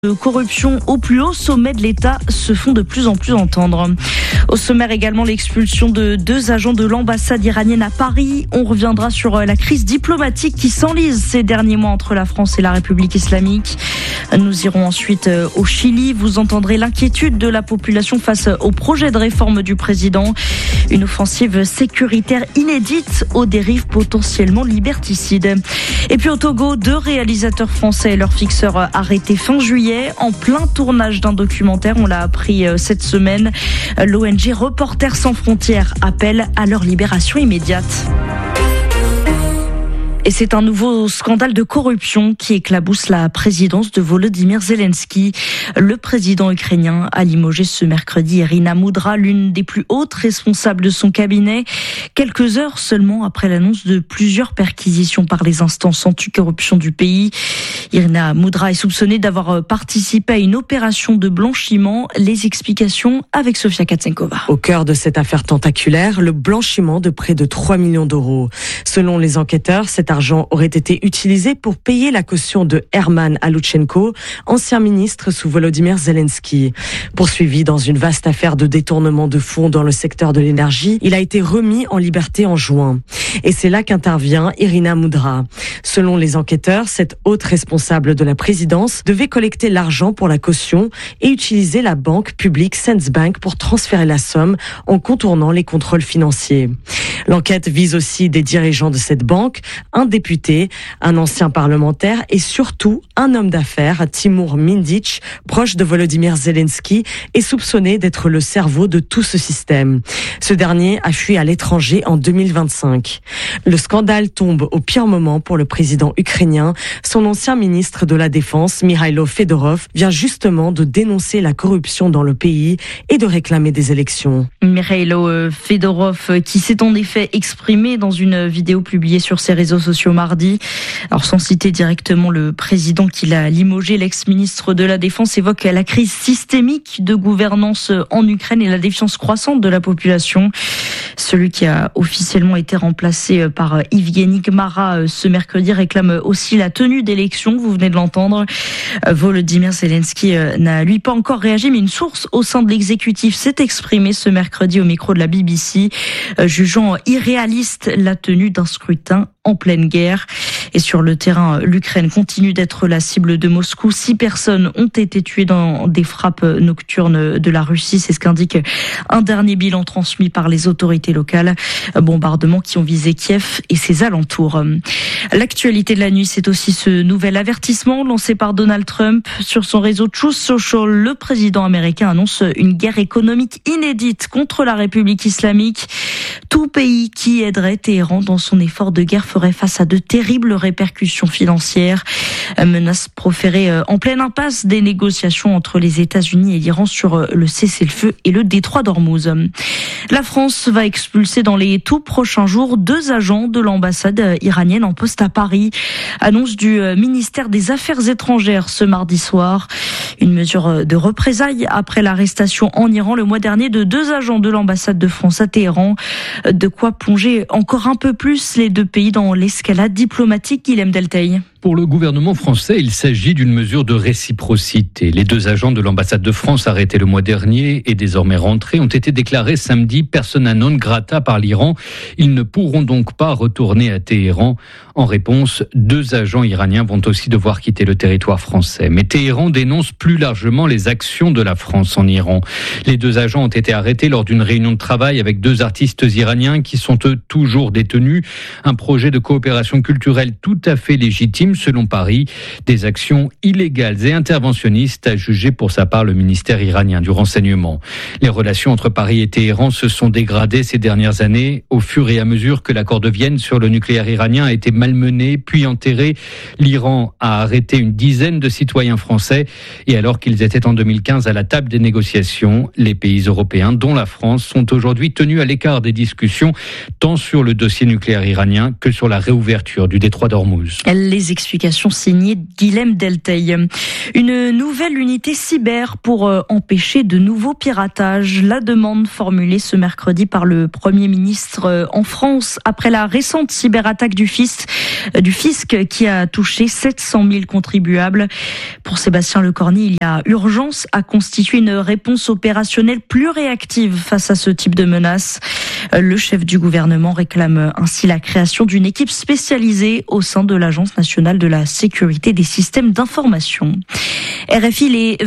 De corruption au plus haut sommet de l'État se font de plus en plus entendre. Au sommaire également l'expulsion de 2 agents de l'ambassade iranienne à Paris. On reviendra sur la crise diplomatique qui s'enlise ces derniers mois entre la France et la République islamique. Nous irons ensuite au Chili. Vous entendrez l'inquiétude de la population face au projet de réforme du président. Une offensive sécuritaire inédite aux dérives potentiellement liberticides. Et puis au Togo, 2 réalisateurs français et leur fixeur arrêtés fin juillet en plein tournage d'un documentaire. On l'a appris cette semaine. L'ONG Reporters sans frontières appelle à leur libération immédiate. Et c'est un nouveau scandale de corruption qui éclabousse la présidence de Volodymyr Zelensky. Le président ukrainien a limogé ce mercredi Irina Moudra, l'une des plus hautes responsables de son cabinet, quelques heures seulement après l'annonce de plusieurs perquisitions par les instances anticorruption du pays. Irina Moudra est soupçonnée d'avoir participé à une opération de blanchiment. Les explications avec Sofia Katsenkova. Au cœur de cette affaire tentaculaire, le blanchiment de près de 3 millions d'euros. Selon les enquêteurs, cet argent aurait été utilisé pour payer la caution de Herman Aluchenko, ancien ministre sous Volodymyr Zelensky. Poursuivi dans une vaste affaire de détournement de fonds dans le secteur de l'énergie, il a été remis en liberté en juin. Et c'est là qu'intervient Irina Moudra. Selon les enquêteurs, cette haute responsable de la présidence devait collecter l'argent pour la caution et utiliser la banque publique Sensbank pour transférer la somme en contournant les contrôles financiers. L'enquête vise aussi des dirigeants de cette banque, un député, un ancien parlementaire et surtout un homme d'affaires, Timur Mindic, proche de Volodymyr Zelensky et soupçonné d'être le cerveau de tout ce système. Ce dernier a fui à l'étranger en 2025. Le scandale tombe au pire moment pour le président ukrainien. Son ancien ministre de la Défense, Mikhailo Fedorov, vient justement de dénoncer la corruption dans le pays et de réclamer des élections. Mikhailo Fedorov qui s'est en effet exprimé dans une vidéo publiée sur ses réseaux sociaux mardi. Alors sans citer directement le président qui l'a limogé, l'ex-ministre de la Défense évoque la crise systémique de gouvernance en Ukraine et la défiance croissante de la population. Celui qui a officiellement été remplacé par Evgeny Gmara ce mercredi réclame aussi la tenue d'élections, vous venez de l'entendre. Volodymyr Zelensky n'a lui pas encore réagi, mais une source au sein de l'exécutif s'est exprimée ce mercredi au micro de la BBC, jugeant irréaliste la tenue d'un scrutin en pleine guerre. Et sur le terrain, l'Ukraine continue d'être la cible de Moscou. 6 personnes ont été tuées dans des frappes nocturnes de la Russie. C'est ce qu'indique un dernier bilan transmis par les autorités locales. Bombardements qui ont visé Kiev et ses alentours. L'actualité de la nuit, c'est aussi ce nouvel avertissement lancé par Donald Trump sur son réseau Truth Social. Le président américain annonce une guerre économique inédite contre la République islamique. Tout pays qui aiderait Téhéran dans son effort de guerre ferait face à de terribles répercussions financières. Menace proférée en pleine impasse des négociations entre les États-Unis et l'Iran sur le cessez-le-feu et le détroit d'Ormuz. La France va expulser dans les tout prochains jours 2 agents de l'ambassade iranienne en poste à Paris. Annonce du ministère des Affaires étrangères ce mardi soir. Une mesure de représailles après l'arrestation en Iran le mois dernier de 2 agents de l'ambassade de France à Téhéran. De quoi plonger encore un peu plus les 2 pays dans l'escalade diplomatique. Guilhem Delteil. Pour le gouvernement français, il s'agit d'une mesure de réciprocité. Les 2 agents de l'ambassade de France arrêtés le mois dernier et désormais rentrés ont été déclarés samedi persona non grata par l'Iran. Ils ne pourront donc pas retourner à Téhéran. En réponse, 2 agents iraniens vont aussi devoir quitter le territoire français. Mais Téhéran dénonce plus largement les actions de la France en Iran. Les 2 agents ont été arrêtés lors d'une réunion de travail avec 2 artistes iraniens qui sont eux toujours détenus. Un projet de coopération culturelle tout à fait légitime selon Paris, des actions illégales et interventionnistes, a jugé pour sa part le ministère iranien du renseignement. Les relations entre Paris et Téhéran se sont dégradées ces dernières années au fur et à mesure que l'accord de Vienne sur le nucléaire iranien a été malmené puis enterré. L'Iran a arrêté une dizaine de citoyens français et alors qu'ils étaient en 2015 à la table des négociations, les pays européens, dont la France, sont aujourd'hui tenus à l'écart des discussions tant sur le dossier nucléaire iranien que sur la réouverture du détroit d'Ormuz. Les Explication signée Guilhem Delteil. Une nouvelle unité cyber pour empêcher de nouveaux piratages. La demande formulée ce mercredi par le Premier ministre en France après la récente cyberattaque du fisc qui a touché 700 000 contribuables. Pour Sébastien Lecornu, il y a urgence à constituer une réponse opérationnelle plus réactive face à ce type de menaces. Le chef du gouvernement réclame ainsi la création d'une équipe spécialisée au sein de l'Agence nationale de la sécurité des systèmes d'information. RFI, il est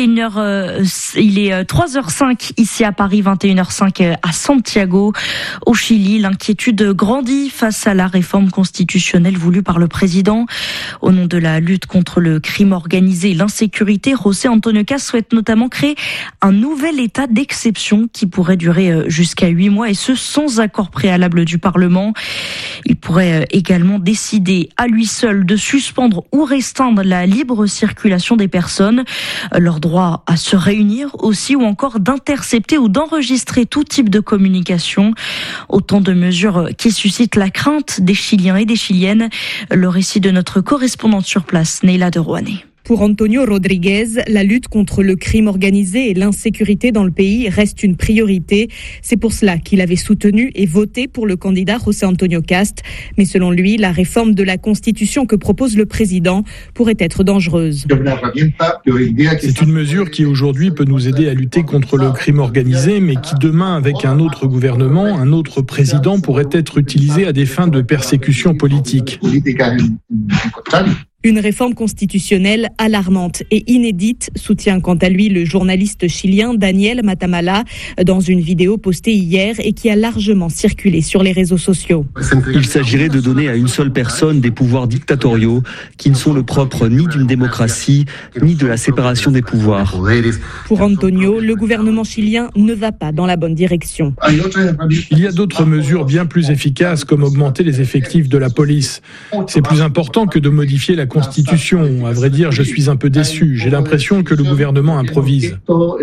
3h05 ici à Paris, 21h05 à Santiago. Au Chili, l'inquiétude grandit face à la réforme constitutionnelle voulue par le président. Au nom de la lutte contre le crime organisé et l'insécurité, José Antonio Kast souhaite notamment créer un nouvel état d'exception qui pourrait durer jusqu'à 8 mois et ce sans accord préalable du Parlement. Il pourrait également décider à lui seul de suspendre ou restreindre la libre circulation des personnes, leur droit à se réunir aussi ou encore d'intercepter ou d'enregistrer tout type de communication. Autant de mesures qui suscitent la crainte des Chiliens et des Chiliennes. Le récit de notre correspondante sur place, Neila de Rouanet. Pour Antonio Rodriguez, la lutte contre le crime organisé et l'insécurité dans le pays reste une priorité. C'est pour cela qu'il avait soutenu et voté pour le candidat José Antonio Kast. Mais selon lui, la réforme de la Constitution que propose le président pourrait être dangereuse. C'est une mesure qui aujourd'hui peut nous aider à lutter contre le crime organisé, mais qui demain, avec un autre gouvernement, un autre président, pourrait être utilisée à des fins de persécution politique. Une réforme constitutionnelle alarmante et inédite, soutient quant à lui le journaliste chilien Daniel Matamala dans une vidéo postée hier et qui a largement circulé sur les réseaux sociaux. Il s'agirait de donner à une seule personne des pouvoirs dictatoriaux qui ne sont le propre ni d'une démocratie ni de la séparation des pouvoirs. Pour Antonio, le gouvernement chilien ne va pas dans la bonne direction. Il y a d'autres mesures bien plus efficaces comme augmenter les effectifs de la police. C'est plus important que de modifier la Constitution. À vrai dire, je suis un peu déçu. J'ai l'impression que le gouvernement improvise.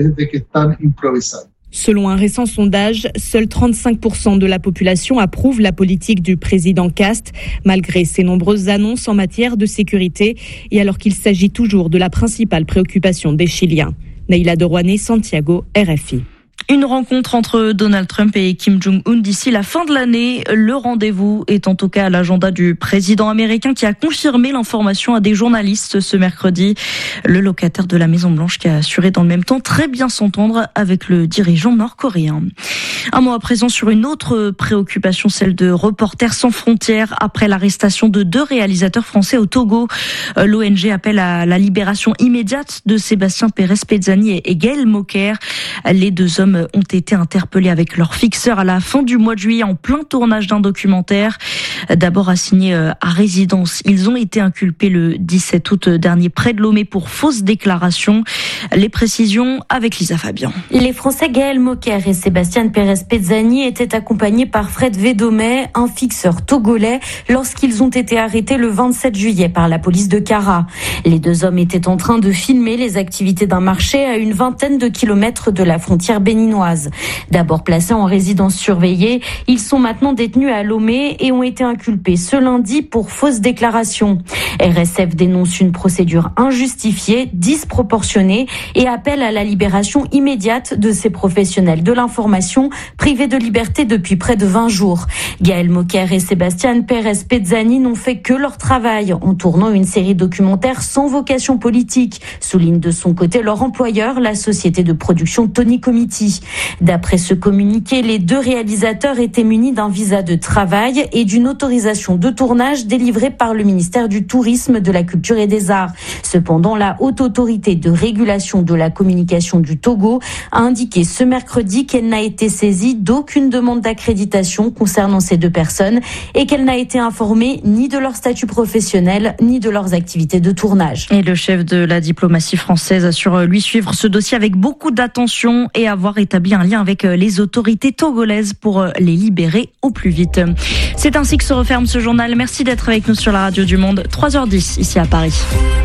Selon un récent sondage, seuls 35% de la population approuve la politique du président Kast, malgré ses nombreuses annonces en matière de sécurité et alors qu'il s'agit toujours de la principale préoccupation des Chiliens. Neila de Rouanet, Santiago, RFI. Une rencontre entre Donald Trump et Kim Jong-un d'ici la fin de l'année. Le rendez-vous est en tout cas à l'agenda du président américain qui a confirmé l'information à des journalistes ce mercredi. Le locataire de la Maison-Blanche qui a assuré dans le même temps très bien s'entendre avec le dirigeant nord-coréen. Un mot à présent sur une autre préoccupation, celle de Reporters sans frontières après l'arrestation de 2 réalisateurs français au Togo. L'ONG appelle à la libération immédiate de Sébastien Pérez-Pezzani et Gaël Moquer. Les 2 hommes ont été interpellés avec leur fixeur à la fin du mois de juillet en plein tournage d'un documentaire. D'abord assigné à résidence, ils ont été inculpés le 17 août dernier près de Lomé pour fausse déclaration. Les précisions avec Lisa Fabian. Les Français Gaël Moquer et Sébastien Pérez-Pezzani étaient accompagnés par Fred Védomé, un fixeur togolais, lorsqu'ils ont été arrêtés le 27 juillet par la police de Kara. Les 2 hommes étaient en train de filmer les activités d'un marché à une vingtaine de kilomètres de la frontière béninoise. D'abord placés en résidence surveillée, ils sont maintenant détenus à Lomé et ont été inculpés ce lundi pour fausse déclaration. RSF dénonce une procédure injustifiée, disproportionnée et appelle à la libération immédiate de ces professionnels de l'information privés de liberté depuis près de 20 jours. Gaël Moquer et Sébastien Pérez-Pezzani n'ont fait que leur travail en tournant une série documentaire sans vocation politique, souligne de son côté leur employeur, la société de production Tony Committee. D'après ce communiqué, les 2 réalisateurs étaient munis d'un visa de travail et d'une autorisation de tournage délivrée par le ministère du Tourisme, de la Culture et des Arts. Cependant, la Haute Autorité de régulation de la communication du Togo a indiqué ce mercredi qu'elle n'a été saisie d'aucune demande d'accréditation concernant ces 2 personnes et qu'elle n'a été informée ni de leur statut professionnel ni de leurs activités de tournage. Et le chef de la diplomatie française assure lui suivre ce dossier avec beaucoup d'attention et avoir établi un lien avec les autorités togolaises pour les libérer au plus vite. C'est ainsi que se referme ce journal. Merci d'être avec nous sur la radio du Monde. 3h10 ici à Paris.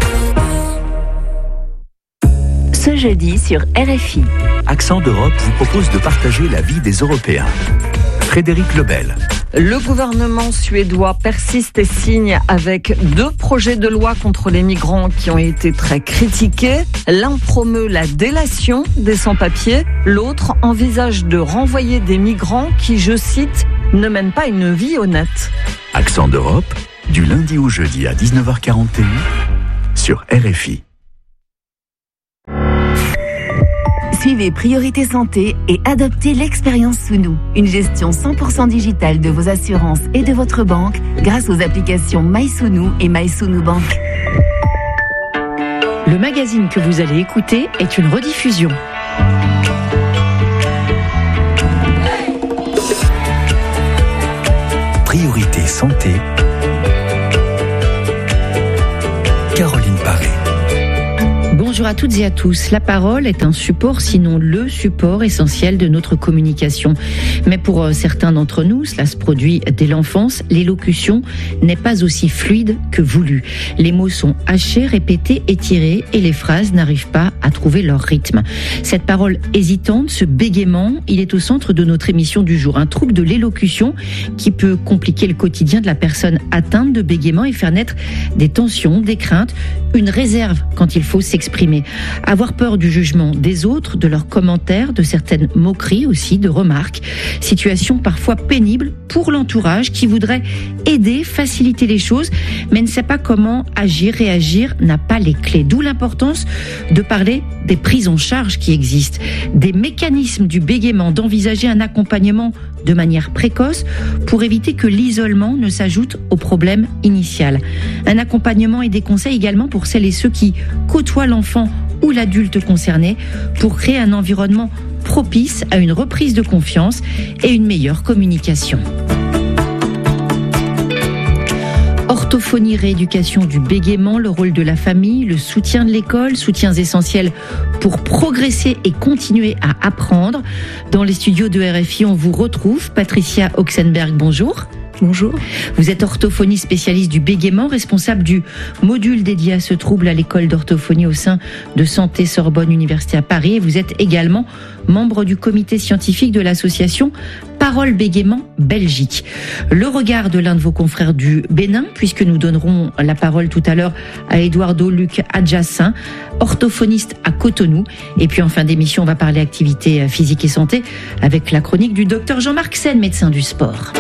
Ce jeudi sur RFI, Accent d'Europe vous propose de partager la vie des Européens. Frédéric Lebel. Le gouvernement suédois persiste et signe avec 2 projets de loi contre les migrants qui ont été très critiqués. L'un promeut la délation des sans-papiers, l'autre envisage de renvoyer des migrants qui, je cite, ne mènent pas une vie honnête. Accent d'Europe, du lundi au jeudi à 19h41 sur RFI. Suivez Priorité Santé et adoptez l'expérience Sounou, une gestion 100% digitale de vos assurances et de votre banque grâce aux applications MySounou et MySounou Bank. Le magazine que vous allez écouter est une rediffusion. Priorité Santé. Caroline Paré. Bonjour à toutes et à tous. La parole est un support, sinon le support essentiel de notre communication. Mais pour certains d'entre nous, cela se produit dès l'enfance, l'élocution n'est pas aussi fluide que voulu. Les mots sont hachés, répétés, étirés et les phrases n'arrivent pas à trouver leur rythme. Cette parole hésitante, ce bégaiement, il est au centre de notre émission du jour. Un trouble de l'élocution qui peut compliquer le quotidien de la personne atteinte de bégaiement et faire naître des tensions, des craintes, une réserve quand il faut s'exprimer. Avoir peur du jugement des autres, de leurs commentaires, de certaines moqueries aussi, de remarques. Situation parfois pénible pour l'entourage qui voudrait aider, faciliter les choses, mais ne sait pas comment agir, réagir, n'a pas les clés. D'où l'importance de parler des prises en charge qui existent, des mécanismes du bégaiement, d'envisager un accompagnement de manière précoce pour éviter que l'isolement ne s'ajoute au problème initial. Un accompagnement et des conseils également pour celles et ceux qui côtoient l'enfant ou l'adulte concerné pour créer un environnement propice à une reprise de confiance et une meilleure communication. Orthophonie, rééducation du bégaiement, le rôle de la famille, le soutien de l'école, soutiens essentiels pour progresser et continuer à apprendre. Dans les studios de RFI, on vous retrouve. Patricia Oxenberg, bonjour. Bonjour. Vous êtes orthophoniste spécialiste du bégaiement, responsable du module dédié à ce trouble à l'école d'orthophonie au sein de Santé Sorbonne Université à Paris. Et vous êtes également membre du comité scientifique de l'association Parole Bégaiement Belgique. Le regard de l'un de vos confrères du Bénin, puisque nous donnerons la parole tout à l'heure à Eduardo Luc Adjassin, orthophoniste à Cotonou. Et puis en fin d'émission, on va parler activité physique et santé avec la chronique du docteur Jean-Marc Sen, médecin du sport.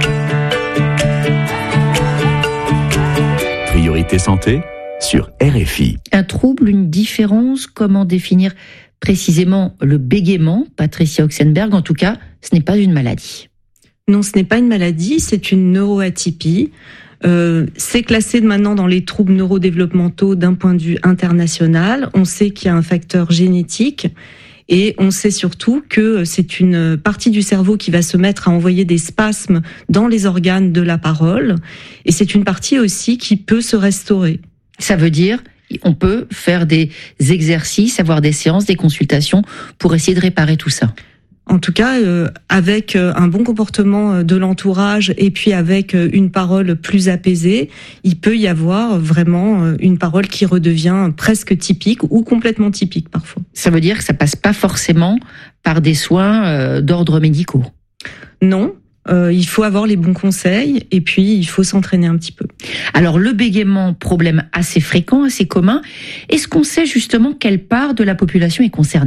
Priorité Santé sur RFI. Un trouble, une différence, comment définir précisément le bégaiement, Patricia Oxenberg? En tout cas, ce n'est pas une maladie. Non, ce n'est pas une maladie, c'est une neuroatypie. C'est classé maintenant dans les troubles neurodéveloppementaux d'un point de vue international. On sait qu'il y a un facteur génétique et on sait surtout que c'est une partie du cerveau qui va se mettre à envoyer des spasmes dans les organes de la parole. Et c'est une partie aussi qui peut se restaurer. Ça veut dire on peut faire des exercices, avoir des séances, des consultations pour essayer de réparer tout ça. En tout cas, avec un bon comportement de l'entourage et puis avec une parole plus apaisée, il peut y avoir vraiment une parole qui redevient presque typique ou complètement typique parfois. Ça veut dire que ça passe pas forcément par des soins d'ordre médicaux? Non. Il faut avoir les bons conseils et puis il faut s'entraîner un petit peu. Alors le bégaiement, problème assez fréquent, assez commun. Est-ce qu'on sait justement quelle part de la population est concernée ?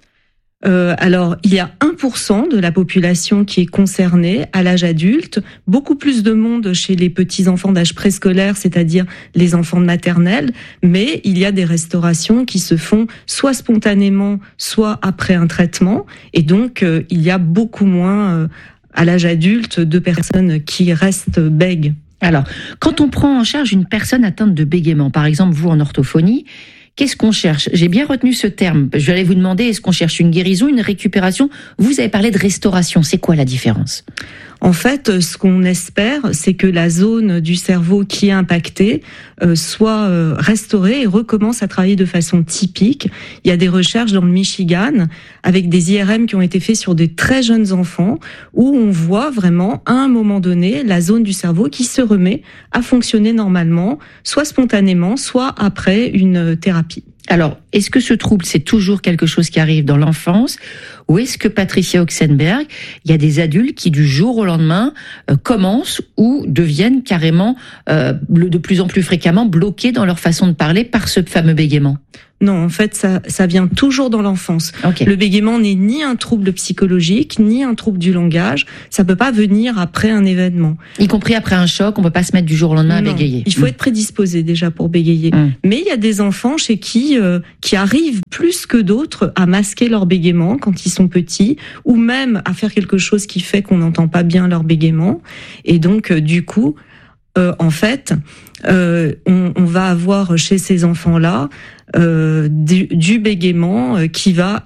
Alors, il y a 1% de la population qui est concernée à l'âge adulte, beaucoup plus de monde chez les petits-enfants d'âge préscolaire, c'est-à-dire les enfants de maternelle, mais il y a des restaurations qui se font soit spontanément, soit après un traitement, et donc il y a beaucoup moins à l'âge adulte de personnes qui restent bègues. Alors, quand on prend en charge une personne atteinte de bégaiement, par exemple vous en orthophonie, qu'est-ce qu'on cherche? J'ai bien retenu ce terme. Je vais aller vous demander, est-ce qu'on cherche une guérison, une récupération? Vous avez parlé de restauration. C'est quoi la différence? En fait, ce qu'on espère, c'est que la zone du cerveau qui est impactée soit restaurée et recommence à travailler de façon typique. Il y a des recherches dans le Michigan avec des IRM qui ont été faits sur des très jeunes enfants où on voit vraiment, à un moment donné, la zone du cerveau qui se remet à fonctionner normalement, soit spontanément, soit après une thérapie. Alors, est-ce que ce trouble, c'est toujours quelque chose qui arrive dans l'enfance, ou est-ce que, Patricia Oxenberg, il y a des adultes qui, du jour au lendemain, commencent ou deviennent carrément, de plus en plus fréquemment, bloqués dans leur façon de parler par ce fameux bégaiement? Non, en fait, ça vient toujours dans l'enfance. Okay. Le bégaiement n'est ni un trouble psychologique, ni un trouble du langage. Ça peut pas venir après un événement. Y compris après un choc, on peut pas se mettre du jour au lendemain à bégayer. Il faut être prédisposé déjà pour bégayer. Mais il y a des enfants chez qui arrivent plus que d'autres à masquer leur bégaiement quand ils sont petits, ou même à faire quelque chose qui fait qu'on n'entend pas bien leur bégaiement. Et donc, du coup, en fait, on va avoir chez ces enfants-là du bégaiement qui va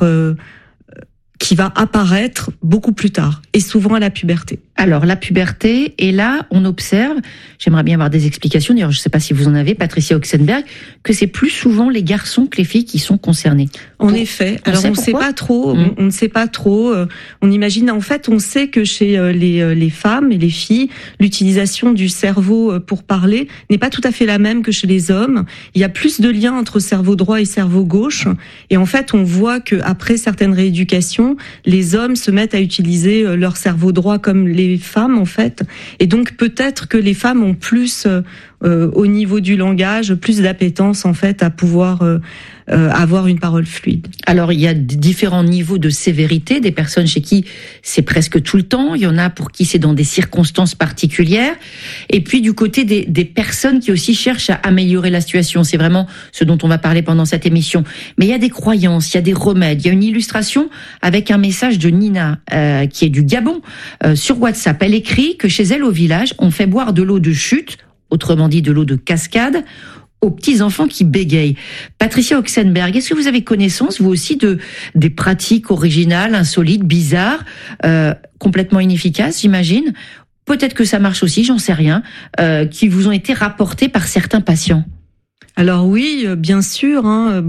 apparaître beaucoup plus tard, et souvent à la puberté. Alors, la puberté, et là, on observe, j'aimerais bien avoir des explications, d'ailleurs, je ne sais pas si vous en avez, Patricia Oxenberg, que c'est plus souvent les garçons que les filles qui sont concernés. En effet. Alors, on ne sait pas trop, on ne sait pas trop, on imagine, en fait, on sait que chez les femmes et les filles, l'utilisation du cerveau pour parler n'est pas tout à fait la même que chez les hommes. Il y a plus de liens entre cerveau droit et cerveau gauche, et en fait, on voit que après certaines rééducations, les hommes se mettent à utiliser leur cerveau droit comme les femmes, en fait. Et donc, peut-être que les femmes ont plus, au niveau du langage, plus d'appétence, en fait, à pouvoir avoir une parole fluide. Alors, il y a différents niveaux de sévérité, des personnes chez qui c'est presque tout le temps, il y en a pour qui c'est dans des circonstances particulières, et puis du côté des personnes qui aussi cherchent à améliorer la situation, c'est vraiment ce dont on va parler pendant cette émission. Mais il y a des croyances, il y a des remèdes, il y a une illustration avec un message de Nina, qui est du Gabon, sur WhatsApp. Elle écrit que chez elle au village, on fait boire de l'eau de chute, autrement dit de l'eau de cascade, aux petits-enfants qui bégayent. Patricia Oxenberg, est-ce que vous avez connaissance, vous aussi, des pratiques originales, insolites, bizarres, complètement inefficaces, j'imagine? Peut-être que ça marche aussi, j'en sais rien, qui vous ont été rapportées par certains patients? Alors oui, bien sûr.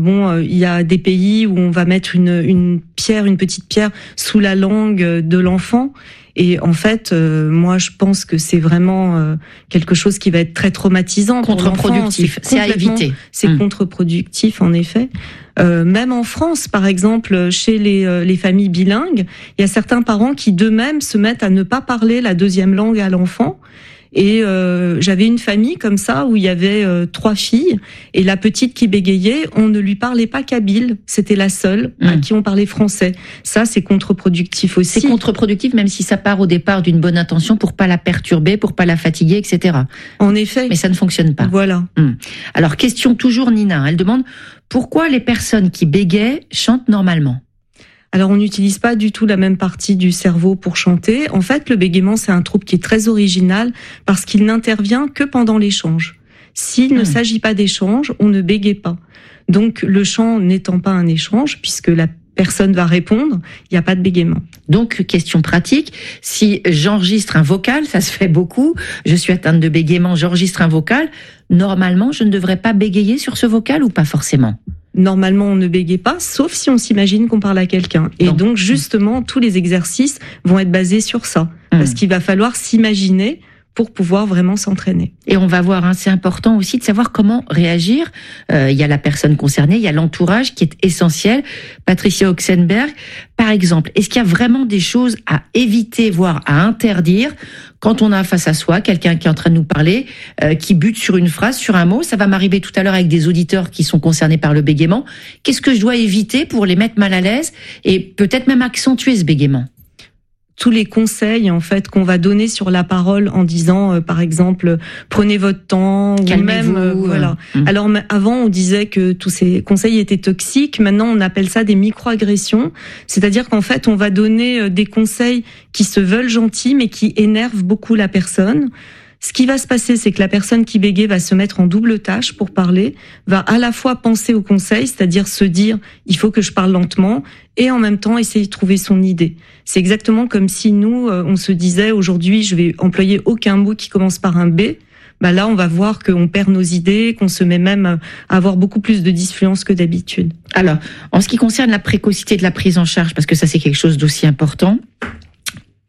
Il y a des pays où on va mettre une petite pierre sous la langue de l'enfant. Et en fait, moi, je pense que c'est vraiment quelque chose qui va être très traumatisant. Contre-productif, c'est à éviter. C'est contre-productif, en effet. Même en France, par exemple, chez les familles bilingues, il y a certains parents qui d'eux-mêmes se mettent à ne pas parler la deuxième langue à l'enfant. Et j'avais une famille comme ça où il y avait 3 filles, et la petite qui bégayait, on ne lui parlait pas kabyle, c'était la seule à qui on parlait français. Ça, c'est contre-productif aussi. C'est contre-productif, même si ça part au départ d'une bonne intention pour pas la perturber, pour pas la fatiguer, etc. En effet. Mais ça ne fonctionne pas. Voilà. Alors, question toujours Nina, elle demande pourquoi les personnes qui bégayent chantent normalement? Alors, on n'utilise pas du tout la même partie du cerveau pour chanter. En fait, le bégaiement, c'est un trouble qui est très original parce qu'il n'intervient que pendant l'échange. S'il ne s'agit pas d'échange, on ne bégaye pas. Donc, le chant n'étant pas un échange, puisque la personne va répondre, il n'y a pas de bégaiement. Donc, question pratique, si j'enregistre un vocal, ça se fait beaucoup, je suis atteinte de bégaiement, j'enregistre un vocal, normalement, je ne devrais pas bégayer sur ce vocal ou pas forcément? Normalement, on ne bégaye pas, sauf si on s'imagine qu'on parle à quelqu'un. Et donc, justement, tous les exercices vont être basés sur ça. Parce qu'il va falloir s'imaginer pour pouvoir vraiment s'entraîner. Et on va voir, c'est important aussi de savoir comment réagir. Il y a la personne concernée, il y a l'entourage qui est essentiel. Patricia Oxenberg, par exemple, est-ce qu'il y a vraiment des choses à éviter, voire à interdire quand on a face à soi quelqu'un qui est en train de nous parler, qui bute sur une phrase, sur un mot? Ça va m'arriver tout à l'heure avec des auditeurs qui sont concernés par le bégaiement. Qu'est-ce que je dois éviter pour les mettre mal à l'aise et peut-être même accentuer ce bégaiement? Tous les conseils en fait qu'on va donner sur la parole en disant par exemple prenez votre temps, calmez-vous, ou même voilà. Alors avant on disait que tous ces conseils étaient toxiques, maintenant on appelle ça des microagressions, c'est-à-dire qu'en fait on va donner des conseils qui se veulent gentils mais qui énervent beaucoup la personne. Ce qui va se passer, c'est que la personne qui bégaye va se mettre en double tâche pour parler, va à la fois penser au conseil, c'est-à-dire se dire « il faut que je parle lentement », et en même temps essayer de trouver son idée. C'est exactement comme si nous, on se disait « aujourd'hui, je vais employer aucun mot qui commence par un B ». Là, on va voir qu'on perd nos idées, qu'on se met même à avoir beaucoup plus de disfluence que d'habitude. Alors, en ce qui concerne la précocité de la prise en charge, parce que ça c'est quelque chose d'aussi important,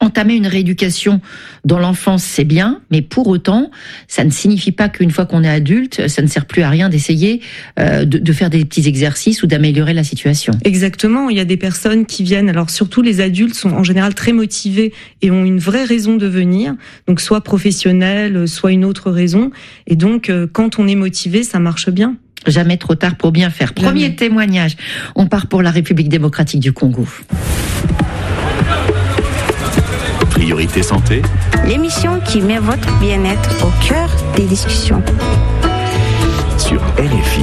entamer une rééducation dans l'enfance, c'est bien, mais pour autant, ça ne signifie pas qu'une fois qu'on est adulte, ça ne sert plus à rien d'essayer de faire des petits exercices ou d'améliorer la situation. Exactement, il y a des personnes qui viennent, alors surtout les adultes sont en général très motivés et ont une vraie raison de venir, donc soit professionnelle, soit une autre raison, et donc quand on est motivé, ça marche bien. Jamais trop tard pour bien faire. Premier témoignage, on part pour la République démocratique du Congo. Priorité santé. L'émission qui met votre bien-être au cœur des discussions. Sur RFI.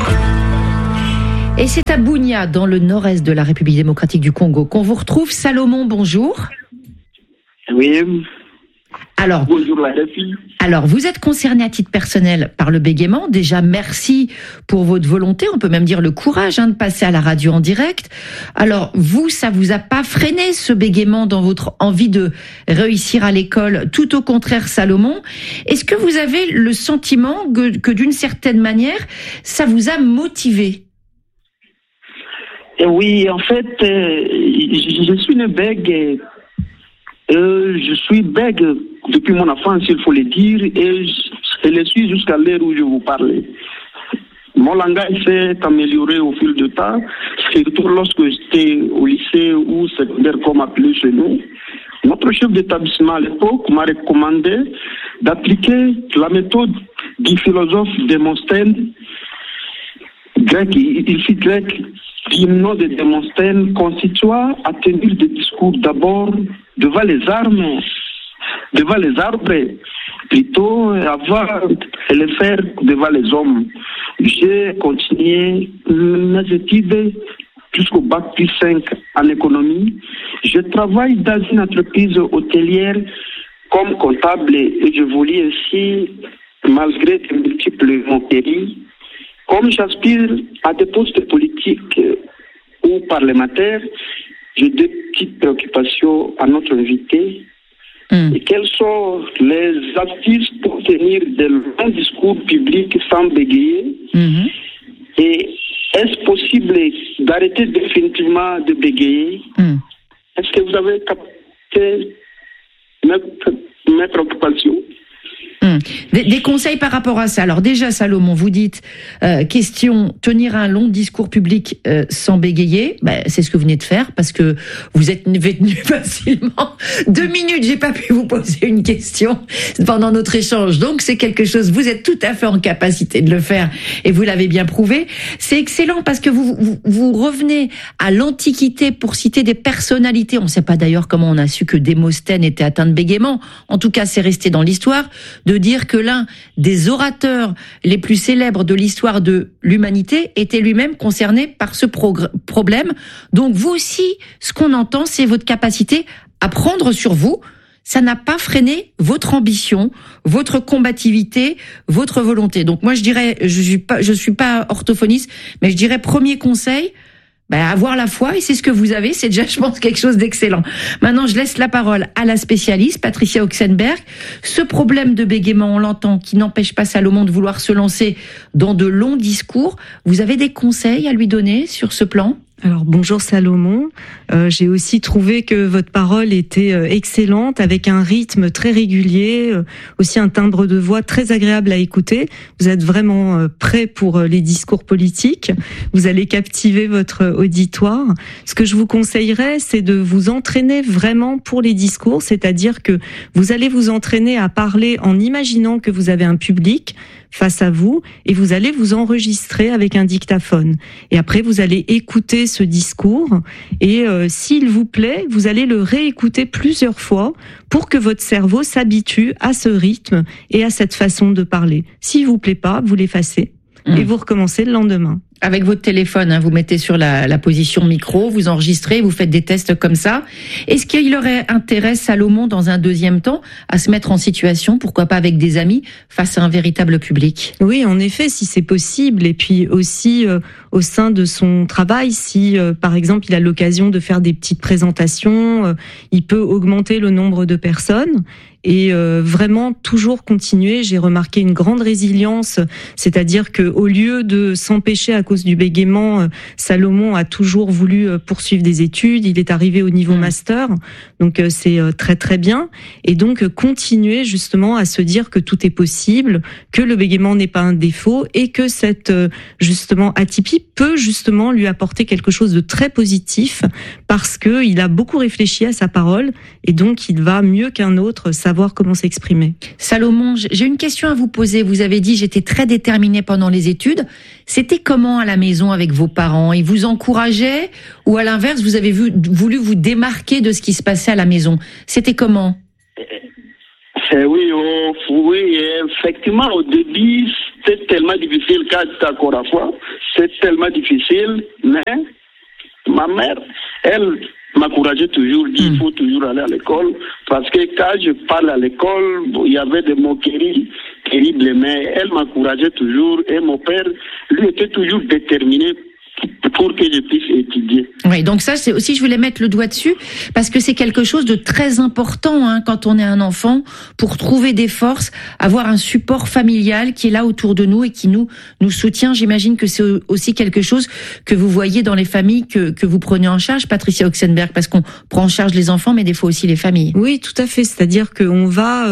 Et c'est à Bunia, dans le nord-est de la République démocratique du Congo, qu'on vous retrouve. Salomon, bonjour. Oui. Alors, bonjour la RFI. Alors, vous êtes concerné à titre personnel par le bégaiement. Déjà, merci pour votre volonté, on peut même dire le courage de passer à la radio en direct. Alors, vous, ça vous a pas freiné ce bégaiement dans votre envie de réussir à l'école, tout au contraire, Salomon. Est-ce que vous avez le sentiment que d'une certaine manière, ça vous a motivé ? Oui, en fait, je suis une bègue. Je suis bègue depuis mon enfance, il faut le dire, et je le suis jusqu'à l'heure où je vous parle. Mon langage s'est amélioré au fil du temps, surtout lorsque j'étais au lycée ou secondaire, comme appelé chez nous. Notre chef d'établissement à l'époque m'a recommandé d'appliquer la méthode du philosophe Démosthène, grec, il fut grec, du nom de Démosthène, consistant à tenir des discours d'abord devant les arbres, plutôt avoir et le faire devant les hommes. J'ai continué mes études jusqu'au bac plus 5 en économie. Je travaille dans une entreprise hôtelière comme comptable et je voulais ainsi, malgré de multiples moqueries, comme j'aspire à des postes politiques ou parlementaires, j'ai deux petites préoccupations à notre invité. Et quelles sont les astuces pour tenir de longs discours publics sans bégayer? Et est-ce possible d'arrêter définitivement de bégayer? Est-ce que vous avez capté mes préoccupations? Des conseils par rapport à ça. Alors déjà, Salomon, vous dites, question, tenir un long discours public sans bégayer, c'est ce que vous venez de faire, parce que vous êtes venu facilement. 2 minutes, j'ai pas pu vous poser une question pendant notre échange, donc c'est quelque chose, vous êtes tout à fait en capacité de le faire, et vous l'avez bien prouvé. C'est excellent, parce que vous revenez à l'Antiquité pour citer des personnalités. On ne sait pas d'ailleurs comment on a su que Démosthène était atteint de bégaiement. En tout cas, c'est resté dans l'histoire, de dire que l'un des orateurs les plus célèbres de l'histoire de l'humanité était lui-même concerné par ce problème. Donc vous aussi, ce qu'on entend, c'est votre capacité à prendre sur vous. Ça n'a pas freiné votre ambition, votre combativité, votre volonté. Donc moi je dirais, je suis pas orthophoniste, mais je dirais premier conseil, avoir la foi, et c'est ce que vous avez, c'est déjà, je pense, quelque chose d'excellent. Maintenant, je laisse la parole à la spécialiste, Patricia Oxenberg. Ce problème de bégaiement, on l'entend, qui n'empêche pas Salomon de vouloir se lancer dans de longs discours. Vous avez des conseils à lui donner sur ce plan ? Alors bonjour Salomon, j'ai aussi trouvé que votre parole était excellente, avec un rythme très régulier, aussi un timbre de voix très agréable à écouter. Vous êtes vraiment prêt pour les discours politiques, vous allez captiver votre auditoire. Ce que je vous conseillerais, c'est de vous entraîner vraiment pour les discours, c'est-à-dire que vous allez vous entraîner à parler en imaginant que vous avez un public face à vous, et vous allez vous enregistrer avec un dictaphone. Et après, vous allez écouter ce discours, et s'il vous plaît, vous allez le réécouter plusieurs fois pour que votre cerveau s'habitue à ce rythme et à cette façon de parler. S'il vous plaît pas, vous l'effacez et vous recommencez le lendemain. Avec votre téléphone, vous mettez sur la position micro, vous enregistrez, vous faites des tests comme ça. Est-ce qu'il aurait intérêt, Salomon, dans un deuxième temps, à se mettre en situation, pourquoi pas avec des amis, face à un véritable public? Oui, en effet, si c'est possible. Et puis aussi, au sein de son travail, si, par exemple, il a l'occasion de faire des petites présentations, il peut augmenter le nombre de personnes. et vraiment toujours continuer. J'ai remarqué une grande résilience, c'est-à-dire que au lieu de s'empêcher à cause du bégaiement, Salomon a toujours voulu poursuivre des études. Il est arrivé au niveau master, donc c'est très très bien. Et donc continuer justement à se dire que tout est possible, que le bégaiement n'est pas un défaut et que cette justement atypie peut justement lui apporter quelque chose de très positif parce que il a beaucoup réfléchi à sa parole et donc il va mieux qu'un autre savoir comment s'exprimer. Salomon, j'ai une question à vous poser. Vous avez dit j'étais très déterminée pendant les études. C'était comment à la maison avec vos parents? Ils vous encourageaient ou à l'inverse vous avez voulu vous démarquer de ce qui se passait à la maison? C'était comment? Oui, effectivement, au début, c'est tellement difficile, c'est tellement difficile, mais ma mère, elle m'encourageait toujours, dit il faut toujours aller à l'école, parce que quand je parle à l'école, il y avait des moqueries terribles, mais elle m'encourageait toujours, et mon père, lui, était toujours déterminé pour que je puisse étudier. Oui, donc ça, c'est aussi, je voulais mettre le doigt dessus, parce que c'est quelque chose de très important quand on est un enfant, pour trouver des forces, avoir un support familial qui est là autour de nous et qui nous soutient. J'imagine que c'est aussi quelque chose que vous voyez dans les familles que vous prenez en charge, Patricia Oxenberg, parce qu'on prend en charge les enfants, mais des fois aussi les familles. Oui, tout à fait. C'est-à-dire qu'on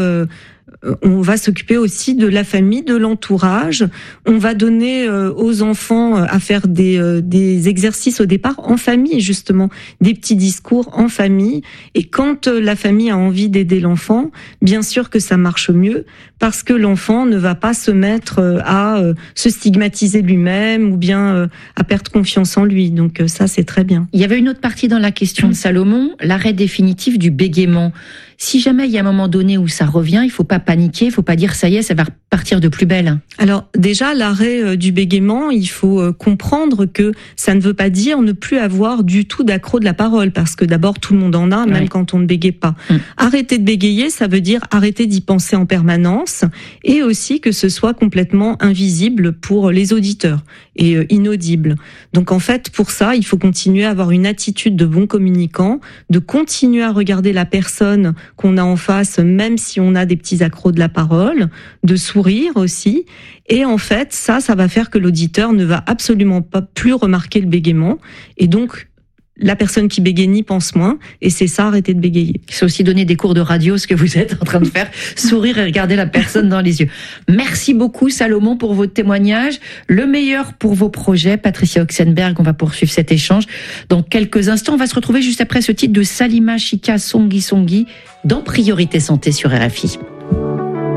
va s'occuper aussi de la famille, de l'entourage. On va donner aux enfants à faire des exercices au départ en famille, justement, des petits discours en famille. Et quand la famille a envie d'aider l'enfant, bien sûr que ça marche mieux, parce que l'enfant ne va pas se mettre à se stigmatiser lui-même ou bien à perdre confiance en lui. Donc ça, c'est très bien. Il y avait une autre partie dans la question de Salomon, l'arrêt définitif du bégaiement. Si jamais il y a un moment donné où ça revient, il faut pas paniquer, il faut pas dire ça y est, ça va repartir de plus belle. Alors déjà, l'arrêt du bégaiement, il faut comprendre que ça ne veut pas dire ne plus avoir du tout d'accroc de la parole, parce que d'abord tout le monde en a, même quand on ne bégaye pas. Arrêter de bégayer, ça veut dire arrêter d'y penser en permanence, et aussi que ce soit complètement invisible pour les auditeurs et inaudible. Donc en fait, pour ça, il faut continuer à avoir une attitude de bon communicant, de continuer à regarder la personne qu'on a en face, même si on a des petits accros de la parole, de sourire aussi. Et en fait, ça va faire que l'auditeur ne va absolument pas plus remarquer le bégaiement. Et donc, la personne qui bégaye n'y pense moins, et c'est ça, arrêter de bégayer. C'est aussi donner des cours de radio, ce que vous êtes en train de faire, sourire et regarder la personne dans les yeux. Merci beaucoup Salomon pour votre témoignage. Le meilleur pour vos projets. Patricia Oxenberg, on va poursuivre cet échange dans quelques instants. On va se retrouver juste après ce titre de Salima Chika Songi Songi dans Priorité Santé sur RFI.